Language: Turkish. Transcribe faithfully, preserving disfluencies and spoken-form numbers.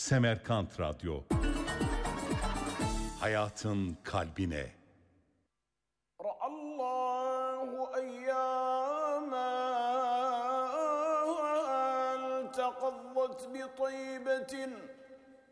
Semerkant Radyo. Hayatın kalbine. Allahu eyyâmen teqaddat bi tayyibetin